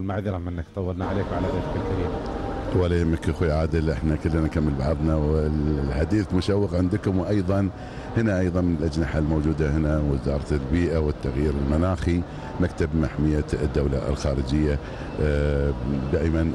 والمعذرة منك طولنا عليك وعلى ضيفك الكريم. ولا يهمك اخوي عادل، احنا كلنا نكمل بعضنا، والحديث مشوق عندكم. وايضا هنا ايضا من الاجنحه الموجوده هنا وزاره البيئه والتغيير المناخي، مكتب محميه الدوله الخارجيه، دائما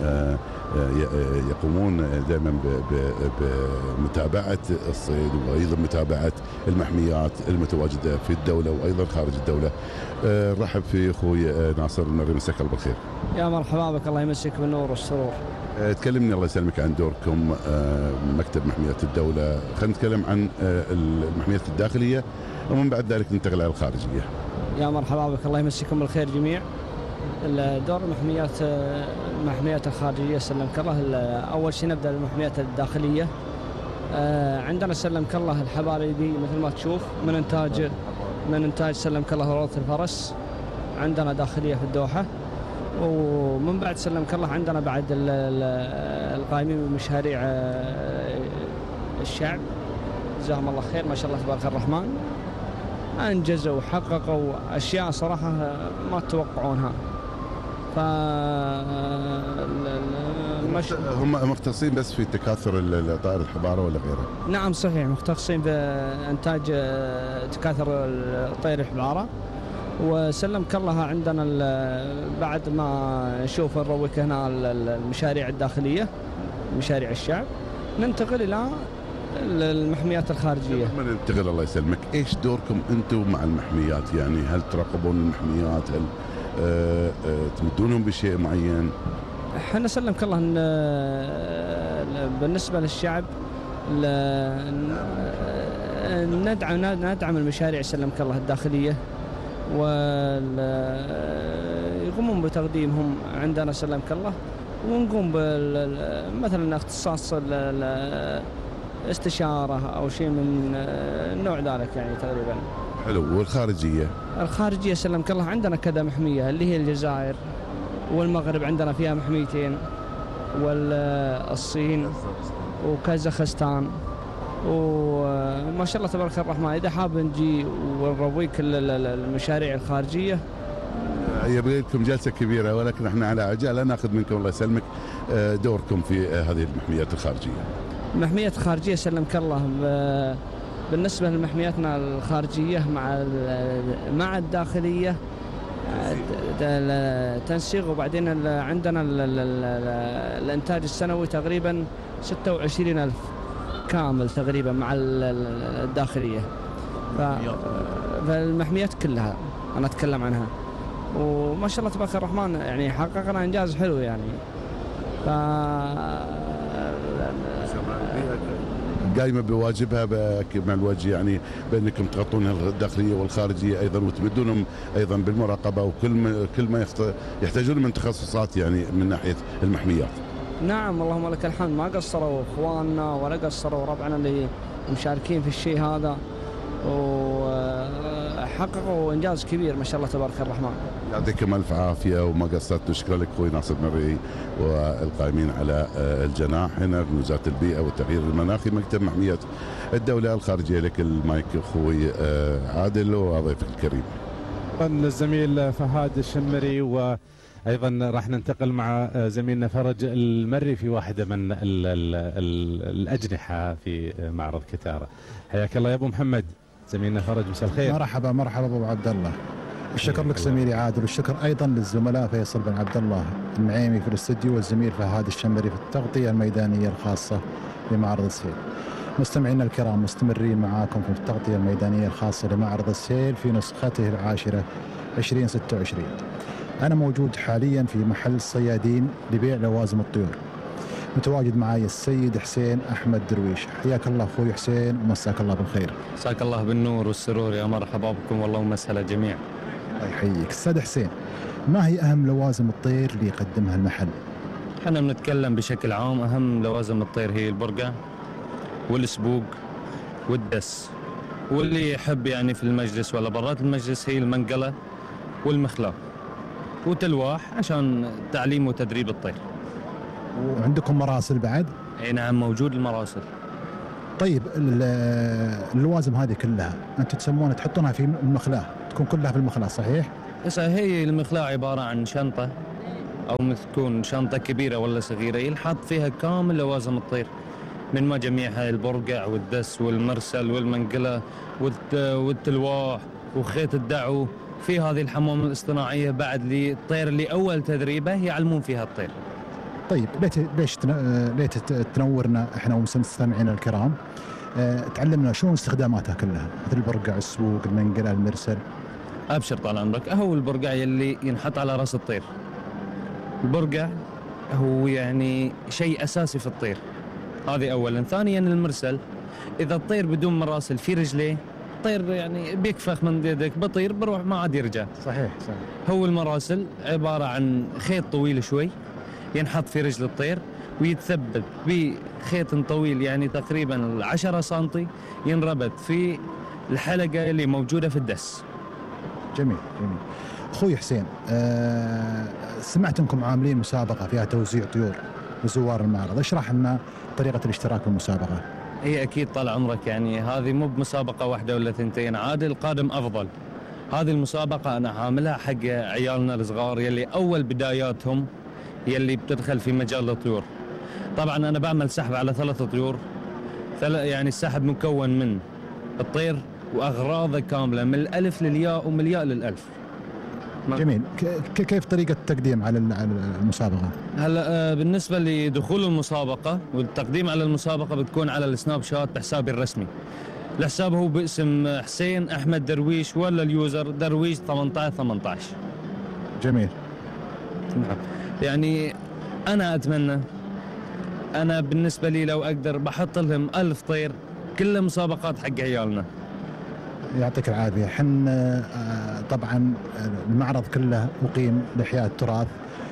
يقومون دائما بمتابعه الصيد وايضا متابعه المحميات المتواجده في الدوله وايضا خارج الدوله. رحب في اخوي ناصر المري، مساك الله بالخير. يا مرحبا بك، الله يمسك بالنور والسرور. تكلمني الله يسلمك عن دوركم مكتب محمية الدولة. خلينا نتكلم عن المحميات الداخلية ومن بعد ذلك ننتقل على الخارجية. يا مرحبا بك، الله يمسكم بالخير جميع. دور المحميات الخارجية سلمك الله. أول شيء نبدأ بالمحميات الداخلية. عندنا سلمك الله الحباريبي مثل ما تشوف من إنتاج سلمك الله روضة الفرس، عندنا داخلية في الدوحة. ومن بعد سلمك الله عندنا بعد القائمين بمشاريع الشعب، جزاهم الله خير ما شاء الله تبارك الرحمن، أنجزوا وحققوا أشياء صراحة ما تتوقعونها. هم مختصين بس في تكاثر طائر الحبارة ولا غيره؟ نعم صحيح، مختصين بإنتاج تكاثر طير الحبارة. وسلمك الله عندنا بعد ما نشوف نروك هنا المشاريع الداخلية، مشاريع الشعب، ننتقل إلى المحميات الخارجية. لما ننتقل الله يسلمك، إيش دوركم أنتم مع المحميات؟ يعني هل تراقبون المحميات؟ هل تمدونهم بشيء معين؟ احنا سلمك الله بالنسبة للشعب ندعم المشاريع سلمك الله الداخلية، ويقومون بتقديمهم عندنا سلمك الله، ونقوم مثلا اختصاص الاستشارة أو شيء من النوع ذلك يعني تقريبا. حلو. والخارجية؟ الخارجية سلمك الله عندنا كذا محمية، اللي هي الجزائر والمغرب عندنا فيها محميتين، والصين وكازاخستان. وما شاء الله تبارك الرحمن، إذا حاب نجي ونرويك المشاريع الخارجية يبغى لكم جلسة كبيرة، ولكن احنا على عجالة ناخذ منكم الله يسلمك دوركم في هذه المحميات الخارجية. المحميات الخارجية سلمك الله بالنسبة لمحمياتنا الخارجية مع الداخلية تنسيق، وبعدين عندنا الإنتاج السنوي تقريبا 26,000 كامل تقريبا مع الداخلية. فالمحميات كلها أنا أتكلم عنها، وما شاء الله تبارك الرحمن يعني حققنا إنجاز حلو يعني. قايمة بواجبها مع الوجه، يعني بأنكم تغطون الداخلية والخارجية أيضا، وتمدونهم أيضا بالمراقبة وكل ما يحتاجون من تخصصات يعني من ناحية المحميات. نعم اللهم لك الحمد، ما قصروا اخواننا ولا قصروا ربعنا اللي مشاركين في الشيء هذا، وحققوا انجاز كبير ما شاء الله تبارك الرحمن. يعطيكم الف عافيه وما قصرت. نشكر لك اخوي ناصر مري والقائمين على الجناح هنا في وزاره البيئه والتغيير المناخي مكتب محميه الدوله الخارجيه. لك المايك اخوي عادل وضيفك الكريم. الزميل فهد الشمري، وايضا راح ننتقل مع زميلنا فرج المري في واحده من الاجنحه في معرض كتاره. حياك الله يا ابو محمد. زميلنا فرج، مساء الخير. مرحبا مرحبا ابو عبد الله. الشكر لك زميلي عادل، والشكر ايضا للزملاء فيصل بن عبد الله النعيمي في الاستديو والزميل فهد الشمري في التغطيه الميدانيه الخاصه بمعرض السيل. مستمعينا الكرام، مستمرين معاكم في التغطيه الميدانيه الخاصه لمعرض السيل في نسخته العاشره 2026. انا موجود حاليا في محل الصيادين لبيع لوازم الطيور. متواجد معي السيد حسين أحمد درويش. حياك الله أخوي حسين ومساك الله بالخير. مساك الله بالنور والسرور، يا مرحبا بكم والله ومسهلا جميع. الله يحييك. أستاذ حسين، ما هي أهم لوازم الطير اللي يقدمها المحل؟ احنا بنتكلم بشكل عام، أهم لوازم الطير هي البرقع والسبوق والدس، واللي يحب يعني في المجلس ولا برات المجلس هي المنقلة والمخلاق وتلواح عشان تعليم وتدريب الطير. وعندكم مراسل بعد؟ اي نعم موجود المراسل. طيب اللوازم هذه كلها انتم تسمونها تحطونها في المخلاة، تكون كلها في المخلاة صحيح؟ هي المخلاة عبارة عن شنطة او تكون شنطه كبيره ولا صغيره ينحط فيها كامل لوازم الطير، من مجاميعها البرقع والدس والمرسل والمنقله والتلواح وخيط الدعو. في هذه الحمام الاصطناعيه بعد للطير اللي اول تدريبه يعلمون فيها الطير. طيب ليش تنورنا احنا ومستمعينا الكرام، تعلمنا شلون استخداماتها كلها، مثل البرقع، السوق، المنقله، المرسل. ابشر طال عمرك. هو البرقع يلي ينحط على راس الطير. البرقع هو يعني شيء اساسي في الطير، هذه اولا. ثانيا المرسل، اذا الطير بدون مراسل في رجليه الطير يعني بيكفخ من يدك، بطير بروح ما عاد يرجع. صحيح. هو المراسل عباره عن خيط طويل شوي ينحط في رجل الطير ويتثبت بخيط طويل يعني تقريبا 10 سنتي، ينربط في الحلقه اللي موجوده في الدس. جميل. اخوي حسين، سمعت انكم عاملين مسابقه فيها توزيع طيور لزوار المعرض، اشرح لنا طريقه الاشتراك بالمسابقه. هي اكيد طال عمرك، يعني هذه مو بمسابقه واحده ولا ثنتين، عاد القادم افضل. هذه المسابقه انا عاملها حق عيالنا الصغار يلي اول بداياتهم يلي بتدخل في مجال الطيور. طبعا انا بعمل سحب على 3 طيور، يعني السحب مكون من الطير واغراضه كامله من الالف للياء ومن الياء للالف. جميل. كيف طريقه التقديم على المسابقه؟ هلا بالنسبه لدخول المسابقه والتقديم على المسابقه بتكون على السناب شات بحسابي الرسمي. الحساب هو باسم حسين احمد درويش، ولا اليوزر درويش 1818. جميل. نعم. يعني انا اتمنى، انا بالنسبه لي لو اقدر بحط لهم 1000 طير، كلها مسابقات حق عيالنا. يعطيك العافيه. حنا طبعا المعرض كله مقيم لاحياء التراث،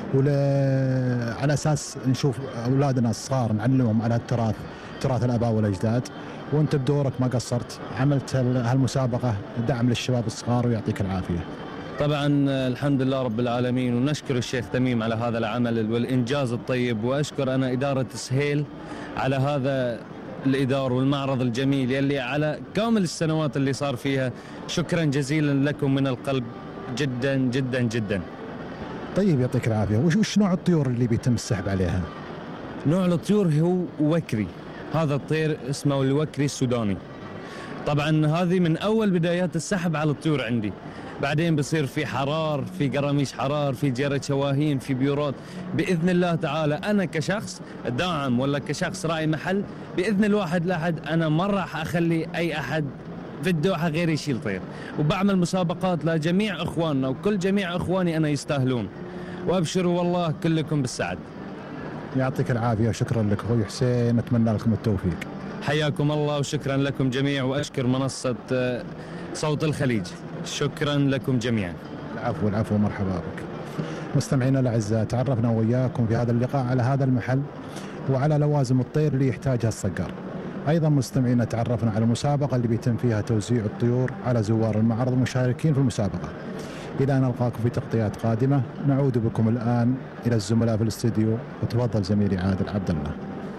على اساس نشوف اولادنا الصغار نعلمهم على التراث، تراث الاباء والاجداد، وانت بدورك ما قصرت، عملت هالمسابقه دعم للشباب الصغار، ويعطيك العافيه. طبعا الحمد لله رب العالمين، ونشكر الشيخ تميم على هذا العمل والإنجاز الطيب، وأشكر أنا إدارة سهيل على هذا الإدار والمعرض الجميل يلي على كامل السنوات اللي صار فيها. شكرا جزيلا لكم من القلب، جدا جدا جدا. طيب يعطيك العافية. وش نوع الطيور اللي بيتم السحب عليها؟ نوع الطيور هو وكري، هذا الطير اسمه الوكري السوداني. طبعا هذه من أول بدايات السحب على الطيور عندي، بعدين بصير في حرار، في قراميش حرار، في جيرة شواهين، في بيورات. بإذن الله تعالى أنا كشخص داعم ولا كشخص راعي محل، بإذن الواحد الأحد أنا ما راح أخلي أي أحد في الدوحة غير يشيل طير، وبعمل مسابقات لجميع إخواننا، وكل جميع إخواني أنا يستاهلون، وأبشروا والله كلكم بالسعد. يعطيك العافية، شكرا لك أخوي حسين، نتمنى لكم التوفيق. حياكم الله وشكرا لكم جميع، وأشكر منصة صوت الخليج، شكرا لكم جميعا. العفو مرحبا بك. مستمعينا الأعزاء، تعرفنا وياكم في هذا اللقاء على هذا المحل وعلى لوازم الطير اللي يحتاجها الصقر. أيضا مستمعينا تعرفنا على المسابقة اللي بيتم فيها توزيع الطيور على زوار المعرض المشاركين في المسابقة. إلى أن نلقاكم في تغطيات قادمة، نعود بكم الآن إلى الزملاء في الاستديو، وتفضل زميلي عادل عبد الله.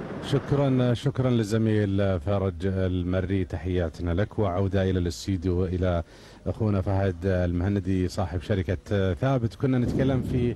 شكرا للزميل فرج المري، تحياتنا لك، وعودة إلى الاستديو إلى أخونا فهد المهندي صاحب شركة ثابت. كنا نتكلم في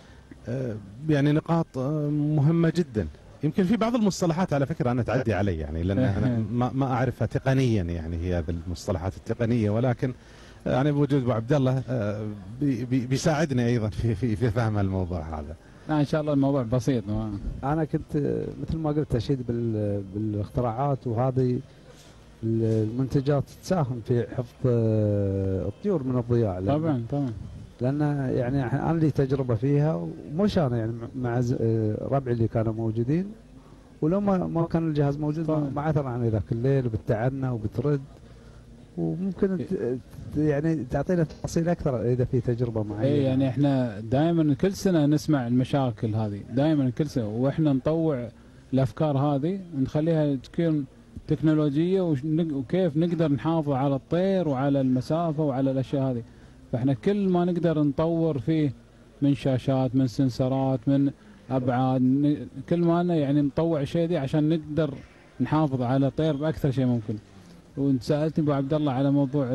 يعني نقاط مهمة جدا، يمكن في بعض المصطلحات على فكرة أنا تعدي علي، يعني لأن أنا ما أعرفها تقنيا، يعني هي هذه المصطلحات التقنية، ولكن يعني بوجود أبو عبد الله بيساعدني أيضا في فهم الموضوع هذا. لا إن شاء الله الموضوع بسيط. أنا كنت مثل ما قلت أشيد بالاختراعات، وهذه المنتجات تساهم في حفظ الطيور من الضياع. طبعا لأن يعني أنا لي تجربة فيها، ومش أنا يعني مع ربعي اللي كانوا موجودين، ولو ما كان الجهاز موجود ما عثر عن ذاك الليل، وبتعنى وبترد، وممكن يعني تعطينا تفاصيل اكثر اذا في تجربه معينه. اي يعني احنا دائما كل سنه نسمع المشاكل هذه، دائما كل سنه، واحنا نطوع الافكار هذه نخليها تكون تكنولوجيه، وكيف نقدر نحافظ على الطير وعلى المسافه وعلى الاشياء هذه. فاحنا كل ما نقدر نطور فيه من شاشات، من سنسرات، من ابعاد، كل ما يعني نطوع الشيء دي عشان نقدر نحافظ على الطير باكثر شيء ممكن. وانت سالتني ابو عبد الله على موضوع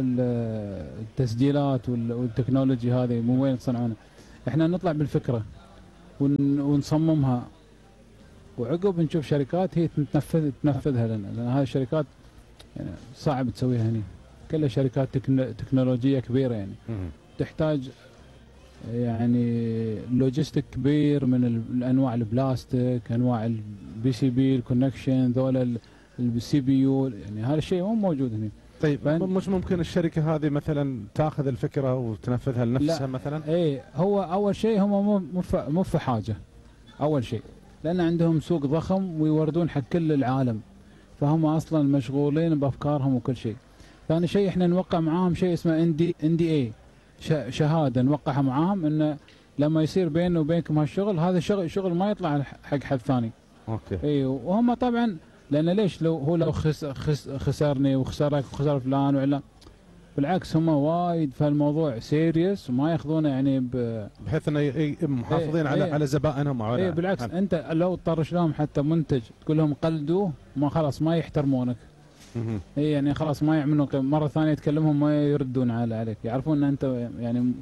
التسجيلات والتكنولوجي هذه من وين تصنعونها. احنا نطلع بالفكره، ونصممها، وعقب نشوف شركات هي تنفذها لنا، لان هذه الشركات يعني صعب تسويها هنا، كلها شركات تكنولوجيه كبيره يعني تحتاج يعني لوجيستيك كبير من انواع البلاستيك، انواع البي سي بي الكونكشن، ذولا السي بي يو، يعني هذا الشيء مو موجود هنا. طيب مش ممكن الشركه هذه مثلا تاخذ الفكره وتنفذها لنفسها مثلا؟ اي هو اول شيء هم مو في حاجه، اول شيء لان عندهم سوق ضخم ويوردون حق كل العالم، فهم اصلا مشغولين بافكارهم وكل شيء. ثاني شيء احنا نوقع معاهم شيء اسمه NDA، شهاده نوقعها معاهم انه لما يصير بيننا وبينكم هالشغل، هذا شغل ما يطلع حق حد ثاني. اوكي. اي وهم طبعا لان ليش لو خسرني وخسرك وخسر فلان وعلا، بالعكس هم وايد في الموضوع سيريس وما ياخذونه يعني بحيث انه محافظين على زبائنهم. اي بالعكس انت لو تطرش لهم حتى منتج تقول لهم قلدوه، ما خلاص ما يحترمونك. اي يعني خلاص ما يعملون، مره ثانيه تكلمهم ما يردون عليك، يعرفون ان انت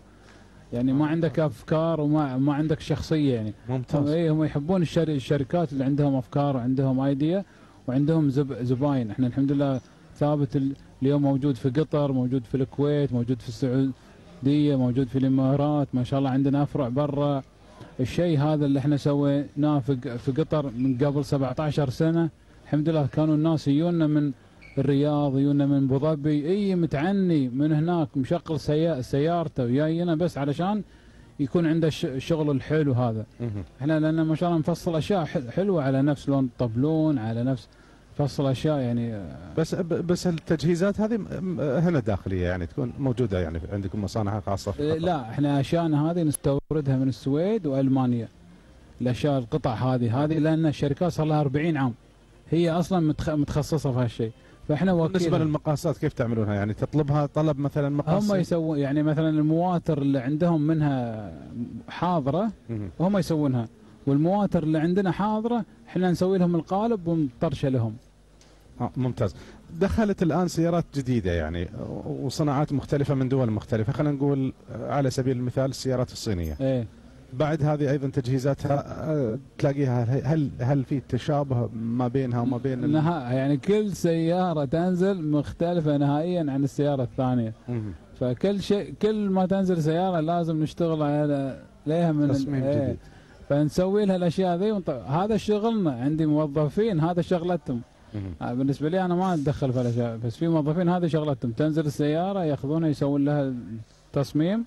يعني ما عندك افكار وما عندك شخصيه يعني. ممتاز. اي هم يحبون الشركات اللي عندهم افكار وعندهم ايديا وعندهم زباين. احنا الحمد لله ثابت اليوم موجود في قطر، موجود في الكويت، موجود في السعوديه، موجود في الامارات، ما شاء الله عندنا افرع برا. الشيء هذا اللي احنا سويناه في قطر من قبل 17 سنه، الحمد لله كانوا الناس يجونا من الرياض، يجونا من ابو ظبي، اي متعني من هناك مشغل سيارته وياينا بس علشان يكون عنده الشغل الحلو هذا. احنا لان ما شاء الله نفصل اشياء حلوه على نفس لون الطبلون، على نفس فصل اشياء يعني. بس التجهيزات هذه هنا داخليه يعني تكون موجوده يعني عندكم مصانع خاصه؟ لا احنا اشياءنا هذه نستوردها من السويد والمانيا، الاشياء القطع هذه لان الشركات صار لها 40 عام هي اصلا متخصصه في هالشيء، فاحنا بالنسبه للمقاسات كيف تعملونها؟ يعني تطلبها طلب مثلا مقاس؟ هم يسوون يعني مثلا المواتر اللي عندهم منها حاضره هم يسوونها، والمواتر اللي عندنا حاضره احنا نسوي لهم القالب ونطرشه لهم. ممتاز. دخلت الان سيارات جديده يعني وصناعات مختلفه من دول مختلفه، خلينا نقول على سبيل المثال السيارات الصينيه. ايه بعد هذه ايضا تجهيزاتها تلاقيها هل في تشابه ما بينها وما بين يعني كل سياره تنزل مختلفه نهائيا عن السياره الثانيه. فكل شيء كل ما تنزل سياره لازم نشتغل عليها من تصميم جديد، فنسوي لها الاشياء ذي هذا شغلنا. عندي موظفين هذا شغلتهم. بالنسبه لي انا ما اتدخل في الاشياء، بس في موظفين هذه شغلتهم، تنزل السياره ياخذونها يسوون لها تصميم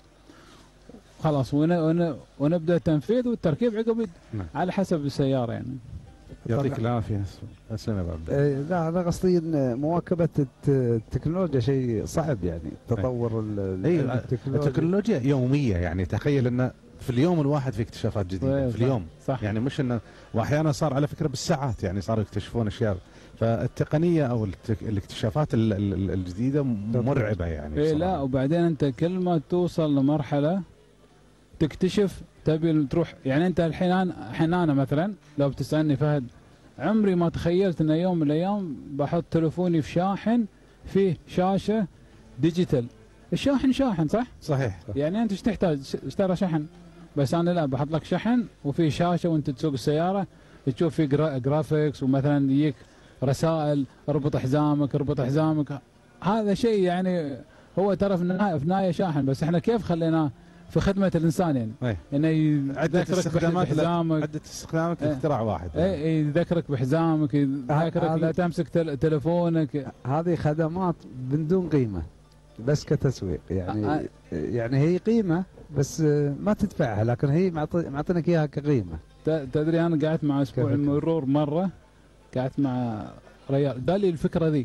خلاص ونبدا التنفيذ والتركيب عقب على حسب السياره يعني. يعطيك العافيه. اسلم يا عبد. لا انا قصدي ان مواكبه التكنولوجيا شيء صعب يعني، تطور التكنولوجيا يوميه يعني. تخيل ان في اليوم الواحد في اكتشافات جديده في اليوم. صح. يعني مش انه، واحيانا صار على فكره بالساعات يعني صاروا يكتشفون اشياء. فالتقنيه او الاكتشافات الجديده مرعبه يعني. إيه لا وبعدين انت كل ما توصل لمرحله تكتشف تبي تروح يعني. انت الحين انا مثلا لو بتسالني فهد، عمري ما تخيلت ان يوم من الايام بحط تليفوني في شاحن فيه شاشه ديجيتال. الشاحن شاحن صح؟ صحيح. يعني انت ايش تحتاج؟ اشترى شحن. بس انا لا، بحط لك شحن وفي شاشه وانت تسوق السياره تشوف في جرافيكس، ومثلا يجيك رسائل اربط حزامك. هذا شيء يعني هو ترى في النهايه شاحن، بس احنا كيف خليناه في خدمه الانسان يعني. انه يذكرك بحزامك، عده استخدامات لاختراع واحد. يذكرك بحزامك، يذكرك لا تمسك تلفونك. هذه خدمات من دون قيمه بس كتسويق يعني. يعني هي قيمه بس ما تدفعها، لكن هي معطينك اياها كقيمه. تدري انا قعدت مع اسبوع المرور مره، قعدت مع ريال قال لي الفكره ذي،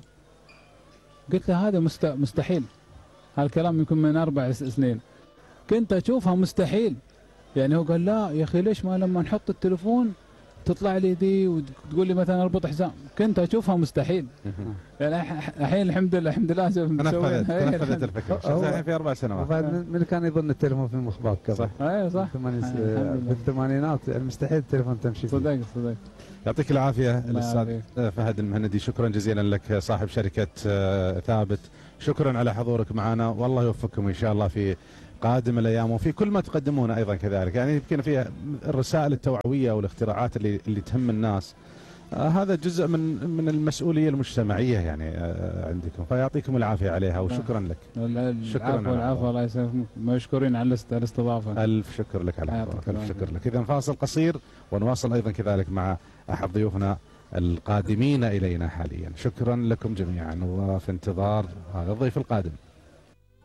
قلت له هذا مستحيل. هالكلام يكون من 4 سنين كنت اشوفها مستحيل يعني. هو قال لا يا اخي ليش ما لما نحط التليفون تطلع لي دي وتقول لي مثلا اربط حزام. كنت اشوفها مستحيل يعني. الحين الحمد لله نفذت الفكره الحين في 4 سنوات. من كان يظن التليفون في مخباك قبل؟ صح. اي صح. بالثمانينات المستحيل التليفون تمشي فيه. صدق. يعطيك العافيه الاستاذ فهد المهندي، شكرا جزيلا لك صاحب شركه ثابت. شكرا على حضورك معنا، والله يوفقكم ان شاء الله في قادم الايام، وفي كل ما تقدمونه ايضا كذلك، يعني يمكن فيها الرسائل التوعويه والاختراعات اللي تهم الناس. هذا جزء من المسؤوليه المجتمعيه يعني عندكم، فيعطيكم العافيه عليها وشكرا لك. شكرا. العفو، الله يسلمك، مشكورين على الاستضافه. الف شكر لك على حضورك، الف شكر لك. اذا فاصل قصير ونواصل ايضا كذلك مع احد ضيوفنا القادمين الينا حاليا. شكرا لكم جميعا، وفي انتظار هذا الضيف القادم.